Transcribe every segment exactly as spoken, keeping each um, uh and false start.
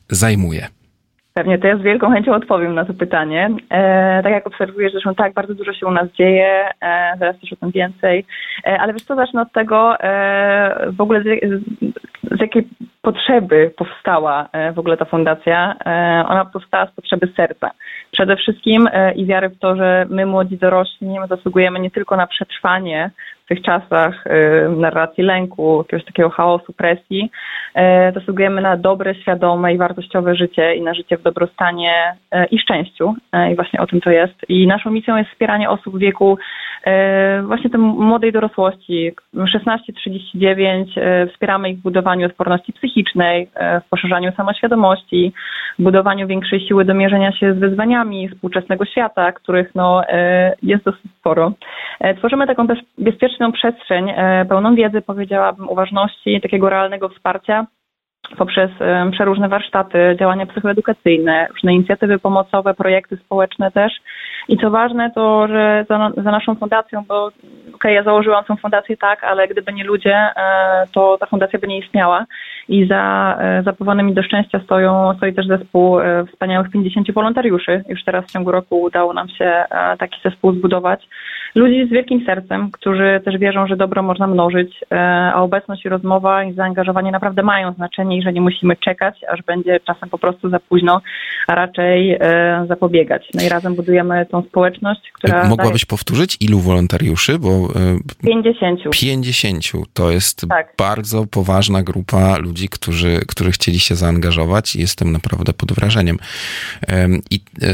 zajmuje? Pewnie, to ja z wielką chęcią odpowiem na to pytanie. E, tak jak obserwujesz, zresztą tak, bardzo dużo się u nas dzieje, e, zaraz też o tym więcej, e, ale wiesz co, zacznę od tego e, w ogóle z, z, z jakiej potrzeby powstała e, w ogóle ta fundacja. E, ona powstała z potrzeby serca. Przede wszystkim e, i wiary w to, że my młodzi dorośli zasługujemy nie tylko na przetrwanie w tych czasach e, narracji lęku, jakiegoś takiego chaosu, presji, e, zasługujemy na dobre, świadome i wartościowe życie i na życie w dobrostanie e, i szczęściu. E, I właśnie o tym to jest. I naszą misją jest wspieranie osób w wieku e, właśnie tej młodej dorosłości, szesnaście trzydzieści dziewięć. E, wspieramy ich w budowaniu odporności psychicznej, e, w poszerzaniu samoświadomości, w budowaniu większej siły do mierzenia się z wyzwaniami współczesnego świata, których no, e, jest dosyć sporo. E, tworzymy taką bez, bezpieczną przestrzeń, e, pełną wiedzy, powiedziałabym, uważności, takiego realnego wsparcia poprzez um, przeróżne warsztaty, działania psychoedukacyjne, różne inicjatywy pomocowe, projekty społeczne też. I co ważne, to, że za, za naszą fundacją, bo okej, okay, ja założyłam tą fundację tak, ale gdyby nie ludzie, e, to ta fundacja by nie istniała. I za e, zapływanymi do szczęścia stoją, stoi też zespół e, wspaniałych pięćdziesięciu wolontariuszy. Już teraz w ciągu roku udało nam się e, taki zespół zbudować. Ludzi z wielkim sercem, którzy też wierzą, że dobro można mnożyć, e, a obecność i rozmowa i zaangażowanie naprawdę mają znaczenie i że nie musimy czekać, aż będzie czasem po prostu za późno, a raczej e, zapobiegać. No i razem budujemy tą społeczność, która... Mogłabyś daje... powtórzyć, ilu wolontariuszy? Bo e, pięćdziesięciu. pięćdziesięciu. To jest tak. Bardzo poważna grupa ludzi, którzy, którzy chcieli się zaangażować i jestem naprawdę pod wrażeniem. E, I e,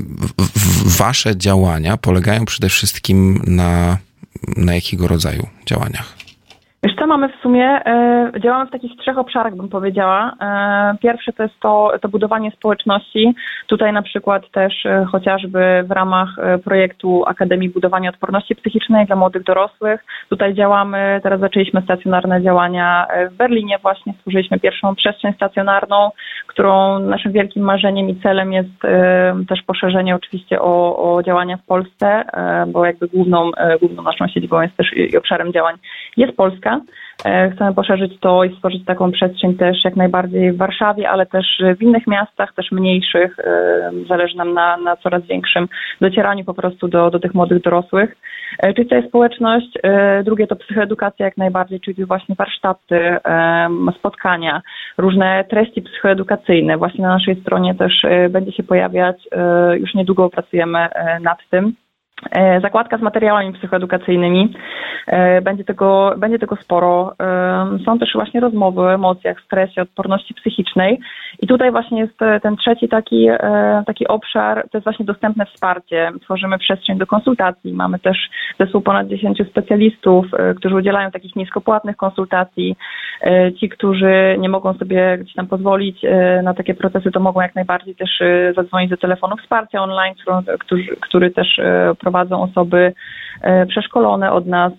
w, wasze działania polegają przede wszystkim na, na jakiego rodzaju działaniach? Wiesz co, mamy w sumie, e, działamy w takich trzech obszarach, bym powiedziała. E, pierwsze to jest to, to budowanie społeczności. Tutaj na przykład też e, chociażby w ramach e, projektu Akademii Budowania Odporności Psychicznej dla młodych dorosłych. Tutaj działamy, teraz zaczęliśmy stacjonarne działania w Berlinie właśnie, stworzyliśmy pierwszą przestrzeń stacjonarną, którą naszym wielkim marzeniem i celem jest e, też poszerzenie oczywiście o, o działania w Polsce, e, bo jakby główną, e, główną naszą siedzibą jest też i obszarem działań jest Polska. Chcemy poszerzyć to i stworzyć taką przestrzeń też jak najbardziej w Warszawie, ale też w innych miastach, też mniejszych. Zależy nam na, na coraz większym docieraniu po prostu do, do tych młodych dorosłych. Czyli to jest społeczność. Drugie to psychoedukacja jak najbardziej, czyli właśnie warsztaty, spotkania, różne treści psychoedukacyjne. Właśnie na naszej stronie też będzie się pojawiać. Już niedługo pracujemy nad tym. Zakładka z materiałami psychoedukacyjnymi. Będzie tego, będzie tego sporo. Są też właśnie rozmowy o emocjach, stresie, odporności psychicznej. I tutaj właśnie jest ten trzeci taki, taki obszar, to jest właśnie dostępne wsparcie. Tworzymy przestrzeń do konsultacji. Mamy też zespół ponad dziesięciu specjalistów, którzy udzielają takich niskopłatnych konsultacji. Ci, którzy nie mogą sobie gdzieś tam pozwolić na takie procesy, to mogą jak najbardziej też zadzwonić do telefonu wsparcia online, który, który też prowadzą osoby przeszkolone od nas,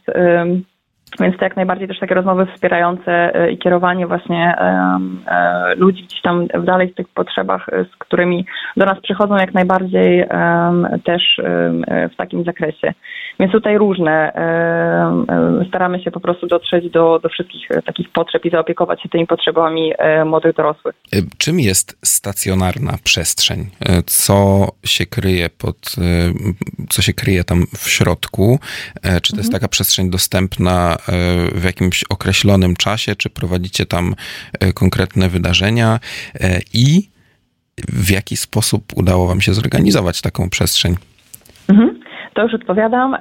więc to jak najbardziej też takie rozmowy wspierające i kierowanie właśnie ludzi gdzieś tam dalej w tych potrzebach, z którymi do nas przychodzą, jak najbardziej też w takim zakresie. Więc tutaj różne, staramy się po prostu dotrzeć do, do wszystkich takich potrzeb i zaopiekować się tymi potrzebami młodych dorosłych. Czym jest stacjonarna przestrzeń? Co się kryje pod, co się kryje tam w środku? Czy to jest taka przestrzeń dostępna w jakimś określonym czasie, czy prowadzicie tam konkretne wydarzenia i w jaki sposób udało wam się zorganizować taką przestrzeń? Mhm. To już odpowiadam.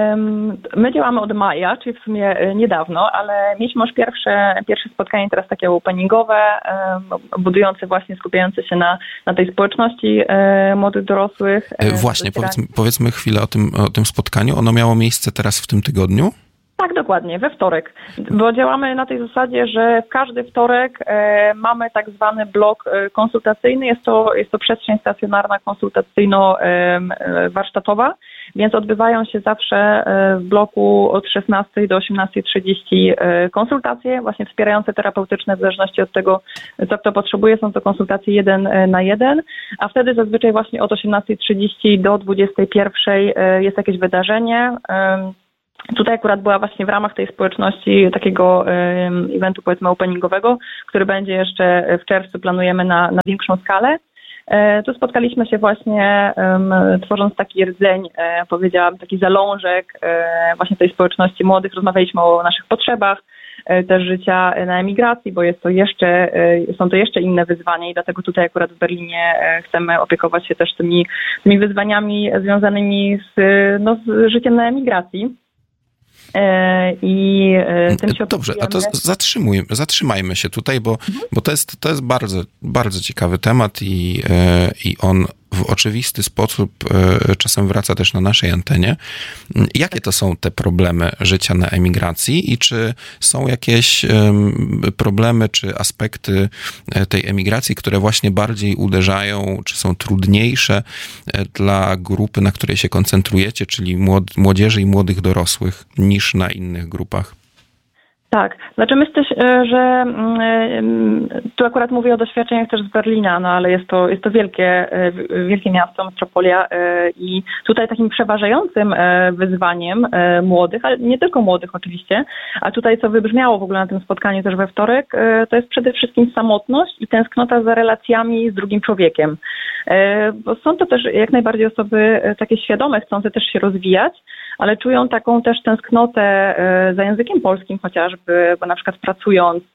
My działamy od maja, czyli w sumie niedawno, ale mieliśmy już pierwsze, pierwsze spotkanie teraz takie openingowe, budujące właśnie, skupiające się na, na tej społeczności młodych dorosłych. Właśnie, powiedzmy, powiedzmy chwilę o tym, o tym spotkaniu. Ono miało miejsce teraz w tym tygodniu? Tak, dokładnie, we wtorek, bo działamy na tej zasadzie, że w każdy wtorek e, mamy tak zwany blok e, konsultacyjny, jest to, jest to przestrzeń stacjonarna konsultacyjno-warsztatowa, więc odbywają się zawsze e, w bloku od szesnastej do osiemnastej trzydzieści e, konsultacje, właśnie wspierające terapeutyczne w zależności od tego, co kto potrzebuje, są to konsultacje jeden na jeden, a wtedy zazwyczaj właśnie od osiemnastej trzydzieści do dwudziestej pierwszej e, jest jakieś wydarzenie, e, Tutaj akurat była właśnie w ramach tej społeczności takiego eventu, powiedzmy, openingowego, który będzie jeszcze w czerwcu, planujemy na, na większą skalę. Tu spotkaliśmy się właśnie tworząc taki rdzeń, powiedziałam, taki zalążek właśnie tej społeczności młodych. Rozmawialiśmy o naszych potrzebach też życia na emigracji, bo jest to jeszcze, są to jeszcze inne wyzwania i dlatego tutaj akurat w Berlinie chcemy opiekować się też tymi, tymi wyzwaniami związanymi z, no, z życiem na emigracji. I tym się Dobrze, a to zatrzymuj, zatrzymajmy się tutaj, bo, mhm. bo to jest, to jest bardzo, bardzo ciekawy temat i, i on w oczywisty sposób czasem wraca też na naszej antenie. Jakie to są te problemy życia na emigracji i czy są jakieś problemy czy aspekty tej emigracji, które właśnie bardziej uderzają, czy są trudniejsze dla grupy, na której się koncentrujecie, czyli młodzieży i młodych dorosłych, niż na innych grupach? Tak, znaczy myślę, że tu akurat mówię o doświadczeniach też z Berlina, no ale jest to, jest to wielkie, wielkie miasto, metropolia i tutaj takim przeważającym wyzwaniem młodych, ale nie tylko młodych oczywiście, a tutaj co wybrzmiało w ogóle na tym spotkaniu też we wtorek, to jest przede wszystkim samotność i tęsknota za relacjami z drugim człowiekiem. Bo są to też jak najbardziej osoby takie świadome, chcące też się rozwijać, ale czują taką też tęsknotę za językiem polskim chociażby, bo na przykład pracując,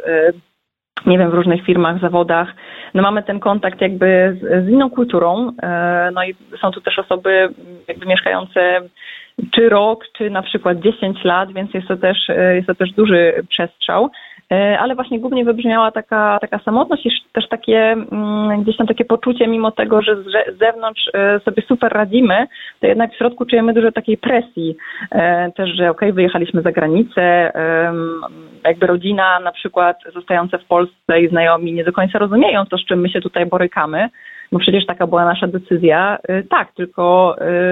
nie wiem, w różnych firmach, zawodach, no mamy ten kontakt jakby z, z inną kulturą, no i są tu też osoby jakby mieszkające czy rok, czy na przykład dziesięć lat, więc jest to też, jest to też duży przestrzał. Ale właśnie głównie wybrzmiała taka, taka samotność i też takie gdzieś tam takie poczucie, mimo tego, że z zewnątrz sobie super radzimy, to jednak w środku czujemy dużo takiej presji. Też, że okej, okay, wyjechaliśmy za granicę, jakby rodzina na przykład zostająca w Polsce i znajomi nie do końca rozumieją to, z czym my się tutaj borykamy, bo przecież taka była nasza decyzja. Tak, tylko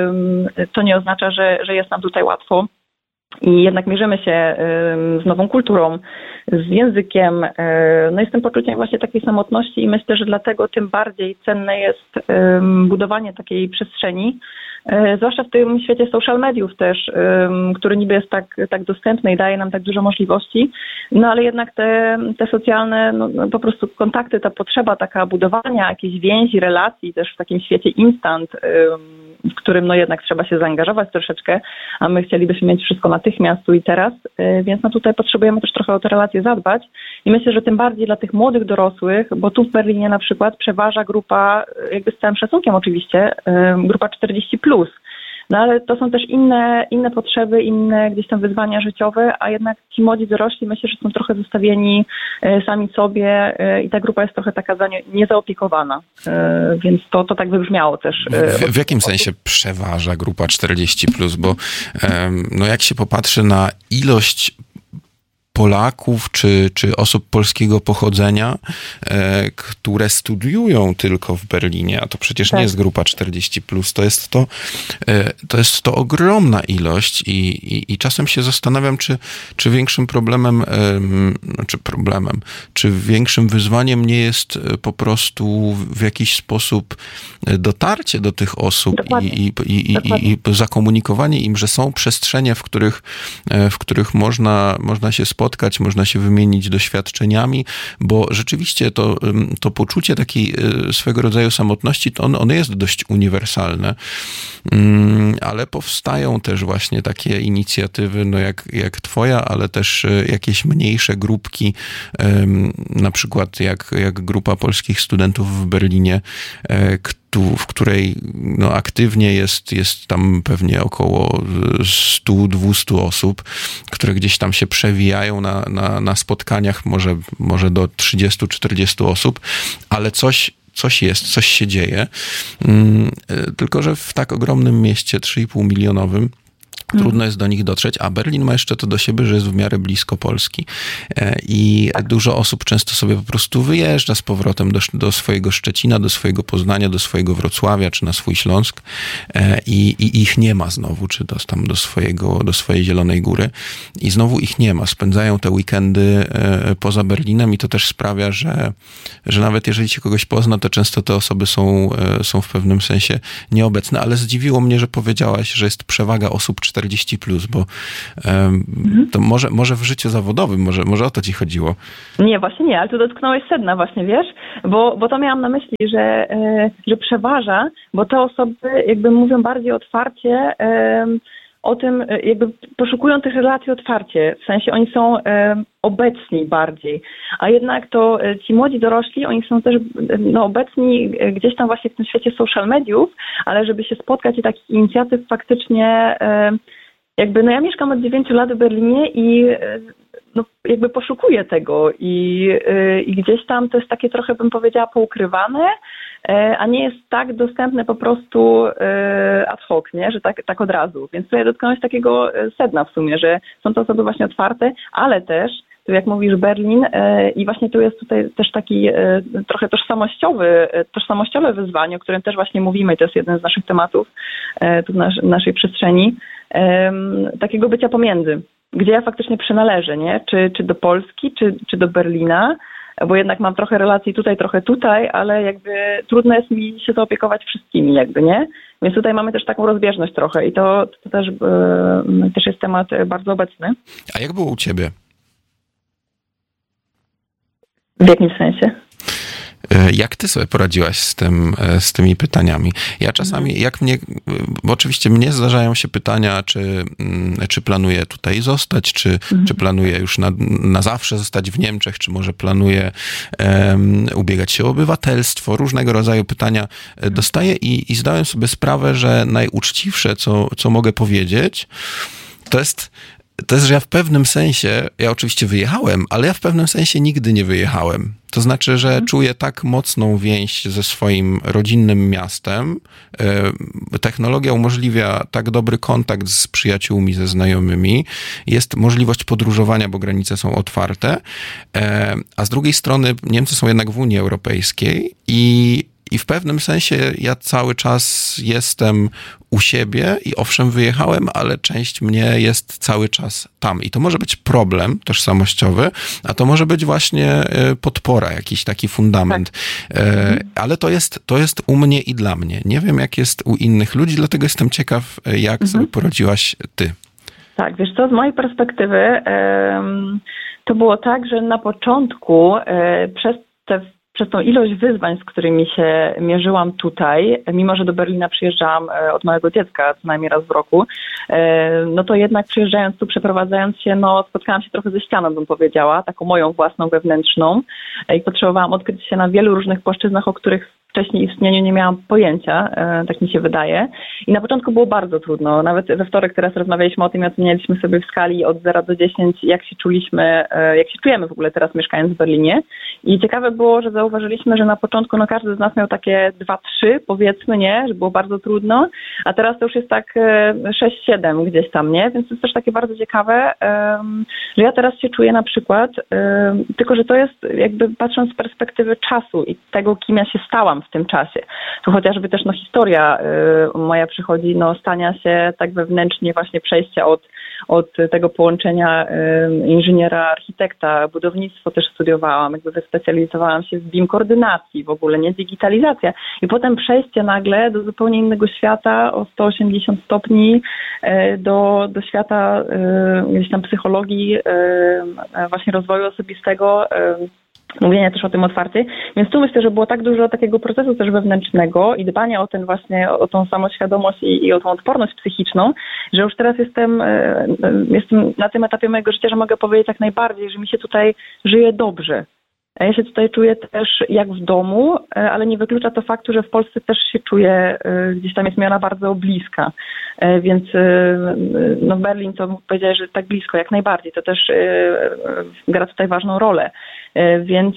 to nie oznacza, że, że jest nam tutaj łatwo. I jednak mierzymy się z nową kulturą, z językiem, no i z tym poczuciem właśnie takiej samotności i myślę, że dlatego tym bardziej cenne jest budowanie takiej przestrzeni, zwłaszcza w tym świecie social mediów też, który niby jest tak, tak dostępny i daje nam tak dużo możliwości, no ale jednak te, te socjalne, no, po prostu kontakty, ta potrzeba taka budowania jakiejś więzi, relacji też w takim świecie instant, w którym no jednak trzeba się zaangażować troszeczkę, a my chcielibyśmy mieć wszystko natychmiast tu i teraz, więc no tutaj potrzebujemy też trochę o te relacje zadbać i myślę, że tym bardziej dla tych młodych dorosłych, bo tu w Berlinie na przykład przeważa grupa, jakby z całym szacunkiem oczywiście, grupa czterdzieści plus. No ale to są też inne, inne potrzeby, inne gdzieś tam wyzwania życiowe, a jednak ci młodzi dorośli myślę, że są trochę zostawieni sami sobie i ta grupa jest trochę taka niezaopiekowana, więc to, to tak wybrzmiało też. W, w jakim sensie przeważa grupa czterdzieści plus, bo no jak się popatrzy na ilość Polaków czy, czy osób polskiego pochodzenia, e, które studiują tylko w Berlinie, a to przecież tak. nie jest grupa czterdzieści plus, to jest to, e, to jest to ogromna ilość i, i, i czasem się zastanawiam, czy, czy większym problemem, e, czy problemem, czy większym wyzwaniem nie jest po prostu w jakiś sposób dotarcie do tych osób i, i, i, i, i zakomunikowanie im, że są przestrzenie, w których, w których można, można się spotkać, spotkać, można się wymienić doświadczeniami, bo rzeczywiście to, to poczucie takiej swego rodzaju samotności, to on, on jest dość uniwersalne, ale powstają też właśnie takie inicjatywy, no jak, jak twoja, ale też jakieś mniejsze grupki, na przykład jak, jak grupa polskich studentów w Berlinie, w której no, aktywnie jest, jest tam pewnie około sto do dwustu osób, które gdzieś tam się przewijają na, na, na spotkaniach, może, może do trzydziestu czterdziestu osób, ale coś Coś jest, coś się dzieje. Tylko że w tak ogromnym mieście, trzy i pół milionowym, trudno jest do nich dotrzeć, a Berlin ma jeszcze to do siebie, że jest w miarę blisko Polski. I dużo osób często sobie po prostu wyjeżdża z powrotem do, do swojego Szczecina, do swojego Poznania, do swojego Wrocławia, czy na swój Śląsk i, i ich nie ma znowu, czy do, tam do, swojego, do swojej Zielonej Góry i znowu ich nie ma. Spędzają te weekendy poza Berlinem i to też sprawia, że, że nawet jeżeli się kogoś pozna, to często te osoby są, są w pewnym sensie nieobecne, ale zdziwiło mnie, że powiedziałaś, że jest przewaga osób czterdziestu czterdzieści plus, bo um, to może, może w życiu zawodowym, może, może o to ci chodziło. Nie, właśnie nie, ale tu dotknąłeś sedna właśnie, wiesz, bo, bo to miałam na myśli, że, że przeważa, bo te osoby jakby mówią bardziej otwarcie o tym, jakby poszukują tych relacji otwarcie, w sensie oni są obecni bardziej, a jednak to ci młodzi dorośli, oni są też no, obecni gdzieś tam właśnie w tym świecie social mediów, ale żeby się spotkać i takich inicjatyw faktycznie jakby, no ja mieszkam od dziewięciu lat w Berlinie i no, jakby poszukuję tego i, i gdzieś tam to jest takie trochę, bym powiedziała, poukrywane, a nie jest tak dostępne po prostu ad hoc, nie? Że tak, tak od razu. Więc tutaj dotknąłeś takiego sedna w sumie, że są to osoby właśnie otwarte, ale też, tu jak mówisz, Berlin i właśnie tu jest tutaj też taki trochę tożsamościowy, tożsamościowe wyzwanie, o którym też właśnie mówimy i to jest jeden z naszych tematów tu w, nas, w naszej przestrzeni, takiego bycia pomiędzy. Gdzie ja faktycznie przynależę, nie? Czy, czy do Polski, czy, czy do Berlina, bo jednak mam trochę relacji tutaj, trochę tutaj, ale jakby trudno jest mi się zaopiekować wszystkimi jakby, nie? Więc tutaj mamy też taką rozbieżność trochę i to, to też, yy, też jest temat bardzo obecny. A jak było u ciebie? W jakim sensie? Jak ty sobie poradziłaś z tym, z tymi pytaniami? Ja czasami, jak mnie, bo oczywiście mnie zdarzają się pytania, czy, czy planuję tutaj zostać, czy, mhm. czy planuję już na, na zawsze zostać w Niemczech, czy może planuję um, ubiegać się o obywatelstwo. Różnego rodzaju pytania dostaję i, i zdałem sobie sprawę, że najuczciwsze, co, co mogę powiedzieć, to jest To jest, że ja w pewnym sensie, ja oczywiście wyjechałem, ale ja w pewnym sensie nigdy nie wyjechałem. To znaczy, że mhm. czuję tak mocną więź ze swoim rodzinnym miastem. Technologia umożliwia tak dobry kontakt z przyjaciółmi, ze znajomymi. Jest możliwość podróżowania, bo granice są otwarte. A z drugiej strony Niemcy są jednak w Unii Europejskiej i I w pewnym sensie ja cały czas jestem u siebie i owszem wyjechałem, ale część mnie jest cały czas tam. I to może być problem tożsamościowy, a to może być właśnie podpora, jakiś taki fundament. Tak. Ale to jest, to jest u mnie i dla mnie. Nie wiem, jak jest u innych ludzi, dlatego jestem ciekaw, jak mhm. sobie poradziłaś ty. Tak, wiesz co, z mojej perspektywy to było tak, że na początku przez te Przez tą ilość wyzwań, z którymi się mierzyłam tutaj, mimo że do Berlina przyjeżdżałam od małego dziecka, co najmniej raz w roku, no to jednak przyjeżdżając tu, przeprowadzając się, no spotkałam się trochę ze ścianą, bym powiedziała, taką moją własną, wewnętrzną i potrzebowałam odkryć się na wielu różnych płaszczyznach, o których wcześniej istnieniu nie miałam pojęcia, tak mi się wydaje. I na początku było bardzo trudno. Nawet we wtorek teraz rozmawialiśmy o tym i ocenialiśmy sobie w skali od zera do dziesięciu, jak się czuliśmy, jak się czujemy w ogóle teraz mieszkając w Berlinie. I ciekawe było, że zauważyliśmy, że na początku no każdy z nas miał takie dwa trzy, powiedzmy, nie? Że było bardzo trudno, a teraz to już jest tak sześć siedem gdzieś tam, nie? Więc to jest też takie bardzo ciekawe, że ja teraz się czuję na przykład, tylko że to jest jakby patrząc z perspektywy czasu i tego, kim ja się stałam w tym czasie. Tu chociażby też no historia y, moja przychodzi, no stania się tak wewnętrznie właśnie przejścia od, od tego połączenia y, inżyniera, architekta, budownictwo też studiowałam, jakby wyspecjalizowałam się w B I M koordynacji, w ogóle nie digitalizacja i potem przejście nagle do zupełnie innego świata o sto osiemdziesiąt stopni y, do, do świata y, gdzieś tam psychologii, y, właśnie rozwoju osobistego, y, mówienia też o tym otwarcie, więc tu myślę, że było tak dużo takiego procesu też wewnętrznego i dbania o ten właśnie, o tą samoświadomość i, i o tą odporność psychiczną, że już teraz jestem, jestem na tym etapie mojego życia, że mogę powiedzieć jak najbardziej, że mi się tutaj żyje dobrze. Ja się tutaj czuję też jak w domu, ale nie wyklucza to faktu, że w Polsce też się czuję, gdzieś tam jest miana bardzo bliska. Więc no Berlin, to powiedziałeś, że tak blisko, jak najbardziej. To też gra tutaj ważną rolę. Więc,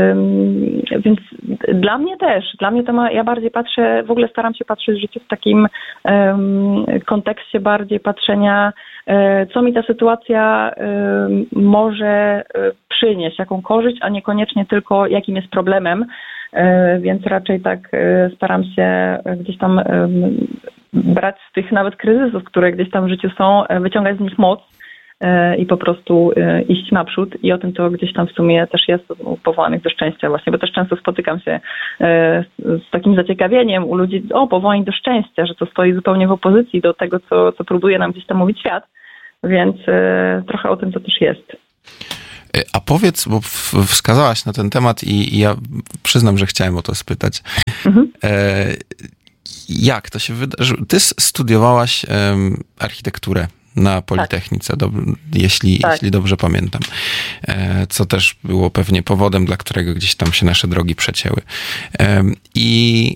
więc dla mnie też, dla mnie to ma, ja bardziej patrzę, w ogóle staram się patrzeć w życiu w takim um, kontekście bardziej patrzenia, um, co mi ta sytuacja um, może przynieść, jaką korzyść, a niekoniecznie tylko jakim jest problemem, um, więc raczej tak um, staram się gdzieś tam um, brać z tych nawet kryzysów, które gdzieś tam w życiu są, wyciągać z nich moc, i po prostu iść naprzód i o tym to gdzieś tam w sumie też jest u powołanych do szczęścia właśnie, bo też często spotykam się z takim zaciekawieniem u ludzi, o, powołani do szczęścia, że to stoi zupełnie w opozycji do tego, co, co próbuje nam gdzieś tam mówić świat, więc trochę o tym to też jest. A powiedz, bo wskazałaś na ten temat i, i ja przyznam, że chciałem o to spytać. Mhm. E, jak to się wydarzyło? Ty studiowałaś um, architekturę na Politechnice, tak. do, jeśli, tak. jeśli dobrze pamiętam. E, co też było pewnie powodem, dla którego gdzieś tam się nasze drogi przecięły. E, I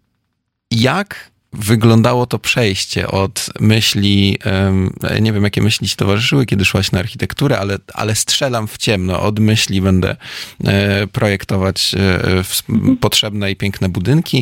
jak wyglądało to przejście od myśli, nie wiem, jakie myśli ci towarzyszyły, kiedy szłaś na architekturę, ale, ale strzelam w ciemno, od myśli będę projektować potrzebne i piękne budynki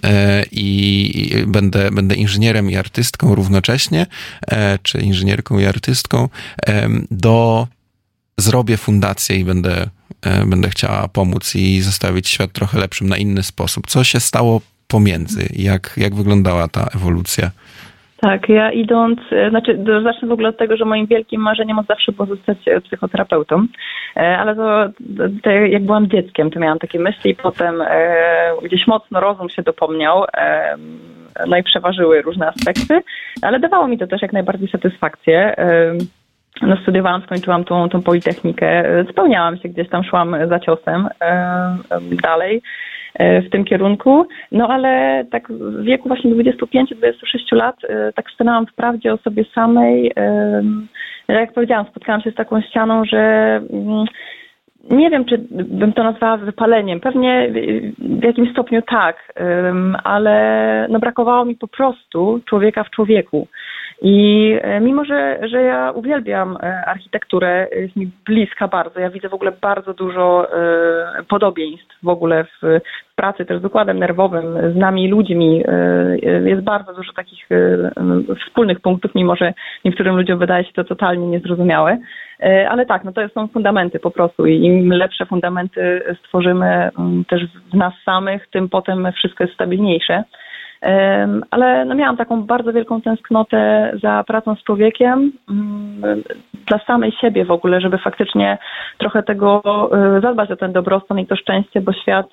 i będę, będę inżynierem i artystką równocześnie, czy inżynierką i artystką, do zrobię fundację i będę, będę chciała pomóc i zostawić świat trochę lepszym na inny sposób. Co się stało pomiędzy? Jak, jak wyglądała ta ewolucja? Tak, ja idąc, znaczy zacznę w ogóle od tego, że moim wielkim marzeniem od zawsze było zostać psychoterapeutą, ale to, to jak byłam dzieckiem, to miałam takie myśli i potem e, gdzieś mocno rozum się dopomniał, e, no i przeważyły różne aspekty, ale dawało mi to też jak najbardziej satysfakcję. E, no studiowałam, skończyłam tą, tą politechnikę, spełniałam się gdzieś tam, szłam za ciosem e, e, dalej w tym kierunku, no ale tak w wieku właśnie dwudziestu pięciu do dwudziestu sześciu lat tak stanęłam w prawdzie o sobie samej. Jak powiedziałam, spotkałam się z taką ścianą, że nie wiem, czy bym to nazwała wypaleniem. Pewnie w jakimś stopniu tak, ale no brakowało mi po prostu człowieka w człowieku. I mimo, że, że ja uwielbiam architekturę, jest mi bliska bardzo, ja widzę w ogóle bardzo dużo podobieństw w ogóle w pracy też z układem nerwowym, z nami ludźmi, jest bardzo dużo takich wspólnych punktów, mimo że niektórym ludziom wydaje się to totalnie niezrozumiałe. Ale tak, no to są fundamenty po prostu i im lepsze fundamenty stworzymy też w nas samych, tym potem wszystko jest stabilniejsze. Ale no miałam taką bardzo wielką tęsknotę za pracą z człowiekiem, dla samej siebie w ogóle, żeby faktycznie trochę tego zadbać o ten dobrostan i to szczęście, bo świat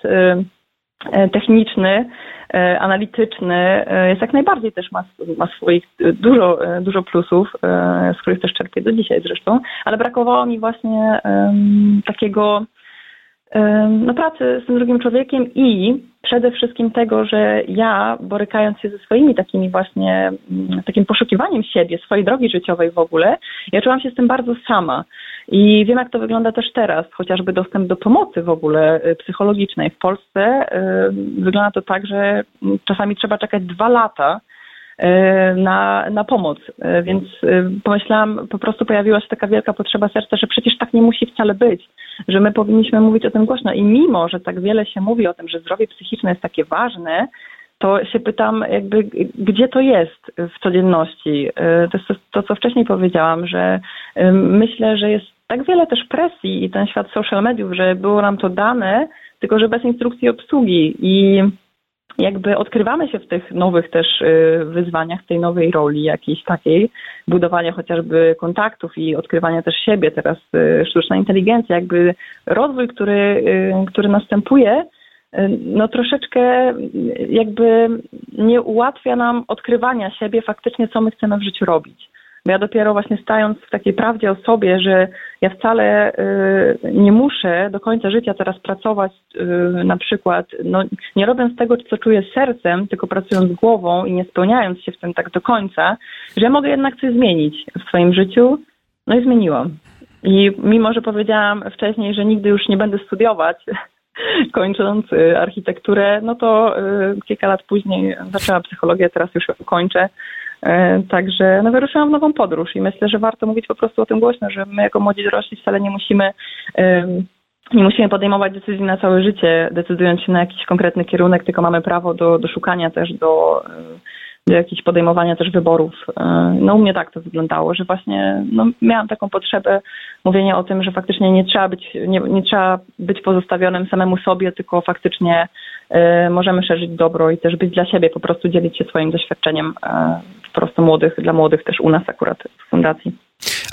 techniczny, analityczny jest jak najbardziej też ma, ma swoich dużo, dużo plusów, z których też czerpię do dzisiaj zresztą, ale brakowało mi właśnie um, takiego no, pracy z tym drugim człowiekiem i przede wszystkim tego, że ja, borykając się ze swoimi takimi właśnie, takim poszukiwaniem siebie, swojej drogi życiowej w ogóle, ja czułam się z tym bardzo sama. I wiem, jak to wygląda też teraz, chociażby dostęp do pomocy w ogóle psychologicznej w Polsce. Wygląda to tak, że czasami trzeba czekać dwa lata na, na pomoc, więc pomyślałam, po prostu pojawiła się taka wielka potrzeba serca, że przecież tak nie musi wcale być, że my powinniśmy mówić o tym głośno i mimo, że tak wiele się mówi o tym, że zdrowie psychiczne jest takie ważne, to się pytam jakby, gdzie to jest w codzienności. To jest to, to co wcześniej powiedziałam, że myślę, że jest tak wiele też presji i ten świat social mediów, że było nam to dane, tylko że bez instrukcji obsługi i jakby odkrywamy się w tych nowych też wyzwaniach, w tej nowej roli jakiejś takiej, budowania chociażby kontaktów i odkrywania też siebie, teraz sztuczna inteligencja, jakby rozwój, który, który następuje, no troszeczkę jakby nie ułatwia nam odkrywania siebie faktycznie, co my chcemy w życiu robić. Bo ja dopiero właśnie stając w takiej prawdzie o sobie, że ja wcale y, nie muszę do końca życia teraz pracować y, na przykład, no, nie robiąc tego, co czuję sercem, tylko pracując głową i nie spełniając się w tym tak do końca, że ja mogę jednak coś zmienić w swoim życiu, no i zmieniłam. I mimo, że powiedziałam wcześniej, że nigdy już nie będę studiować, kończąc architekturę, no to y, kilka lat później zaczęłam psychologię, teraz już ją kończę. Także no, wyruszyłam w nową podróż i myślę, że warto mówić po prostu o tym głośno, że my jako młodzi dorośli wcale nie musimy nie musimy podejmować decyzji na całe życie, decydując się na jakiś konkretny kierunek, tylko mamy prawo do, do szukania też, do, do jakichś podejmowania też wyborów. No u mnie tak to wyglądało, że właśnie no, miałam taką potrzebę mówienia o tym, że faktycznie nie trzeba być, nie, nie trzeba być pozostawionym samemu sobie, tylko faktycznie y, możemy szerzyć dobro i też być dla siebie, po prostu dzielić się swoim doświadczeniem y, po prostu młodych, dla młodych też u nas akurat w fundacji.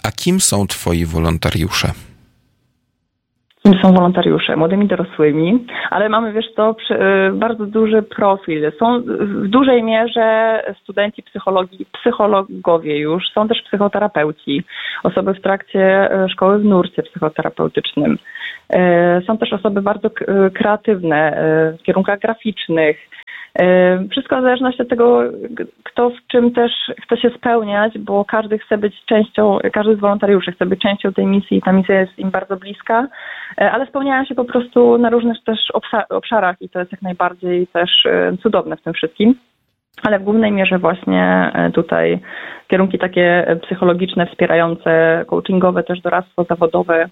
A kim są twoi wolontariusze? Kim są wolontariusze? Młodymi dorosłymi, ale mamy, wiesz co, bardzo duży profil. Są w dużej mierze studenci psychologii, psychologowie już, są też psychoterapeuci, osoby w trakcie szkoły w nurcie psychoterapeutycznym. Są też osoby bardzo kreatywne w kierunkach graficznych. Wszystko w zależności od tego, kto w czym też chce się spełniać, bo każdy chce być częścią, każdy z wolontariuszy chce być częścią tej misji i ta misja jest im bardzo bliska, ale spełniają się po prostu na różnych też obszarach i to jest jak najbardziej też cudowne w tym wszystkim. Ale w głównej mierze właśnie tutaj kierunki takie psychologiczne, wspierające, coachingowe, też doradztwo zawodowe.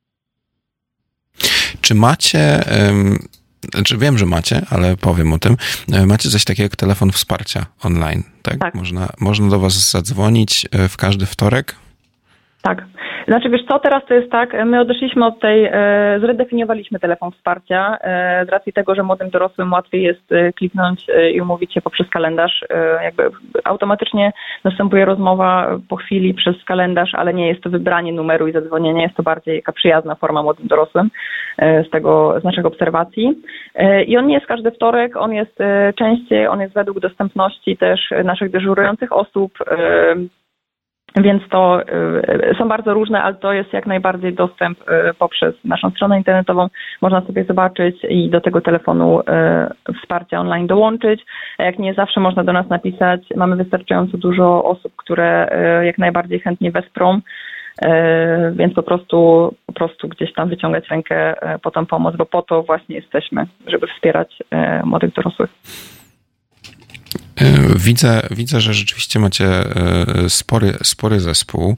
Czy macie... Um... Znaczy wiem, że macie, ale powiem o tym. Macie coś takiego jak telefon wsparcia online, tak? Tak. Można, można do was zadzwonić w każdy wtorek? Tak. Znaczy wiesz co, teraz to jest tak, my odeszliśmy od tej, e, zredefiniowaliśmy telefon wsparcia e, z racji tego, że młodym dorosłym łatwiej jest e, kliknąć e, i umówić się poprzez kalendarz. E, jakby automatycznie następuje rozmowa po chwili przez kalendarz, ale nie jest to wybranie numeru i zadzwonienie, jest to bardziej taka przyjazna forma młodym dorosłym e, z tego, z naszych obserwacji. E, I on nie jest każdy wtorek, on jest e, częściej, on jest według dostępności też naszych dyżurujących osób, e, Więc to y, są bardzo różne, ale to jest jak najbardziej dostęp y, poprzez naszą stronę internetową. Można sobie zobaczyć i do tego telefonu y, wsparcia online dołączyć. A jak nie zawsze można do nas napisać. Mamy wystarczająco dużo osób, które y, jak najbardziej chętnie wesprą, y, więc po prostu, po prostu gdzieś tam wyciągać rękę y, po tą pomoc, bo po to właśnie jesteśmy, żeby wspierać y, młodych dorosłych. Widzę, widzę, że rzeczywiście macie spory, spory zespół.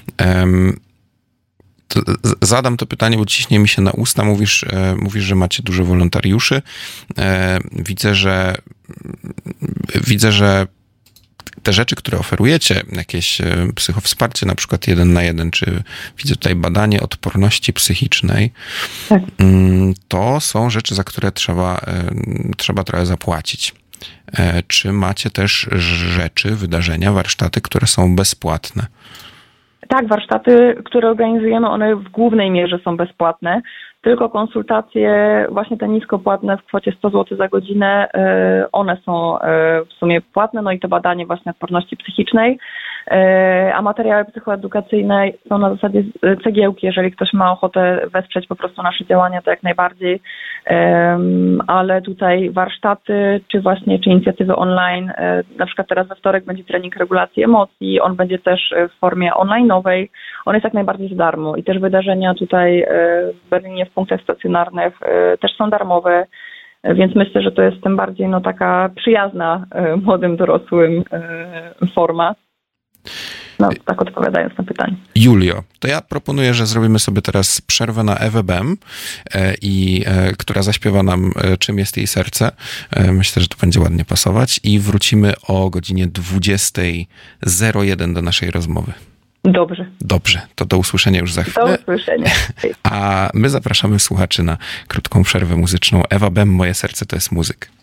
To zadam to pytanie, bo ciśnie mi się na usta. Mówisz, mówisz, że macie dużo wolontariuszy. Widzę, że widzę, że te rzeczy, które oferujecie, jakieś psychowsparcie, na przykład jeden na jeden, czy widzę tutaj badanie odporności psychicznej, tak. To są rzeczy, za które trzeba, trzeba trochę zapłacić. Czy macie też rzeczy, wydarzenia, warsztaty, które są bezpłatne? Tak, warsztaty, które organizujemy, one w głównej mierze są bezpłatne. Tylko konsultacje, właśnie te niskopłatne w kwocie sto złotych za godzinę, one są w sumie płatne, no i to badanie właśnie odporności psychicznej, a materiały psychoedukacyjne są na zasadzie cegiełki, jeżeli ktoś ma ochotę wesprzeć po prostu nasze działania, to jak najbardziej, ale tutaj warsztaty, czy właśnie, czy inicjatywy online, na przykład teraz we wtorek będzie trening regulacji emocji, on będzie też w formie online'owej, on jest jak najbardziej za darmo i też wydarzenia tutaj w Berlinie w punktach stacjonarnych też są darmowe, więc myślę, że to jest tym bardziej no, taka przyjazna młodym dorosłym forma. No, tak odpowiadając na pytanie. Julio, to ja proponuję, że zrobimy sobie teraz przerwę na Ewę Bem, i, która zaśpiewa nam Czym jest jej serce. Myślę, że to będzie ładnie pasować i wrócimy o godzinie dwudziestej zero jeden do naszej rozmowy. Dobrze. Dobrze, to do usłyszenia już za chwilę. Do usłyszenia. A my zapraszamy słuchaczy na krótką przerwę muzyczną. Ewa Bem, Moje serce to jest muzyk.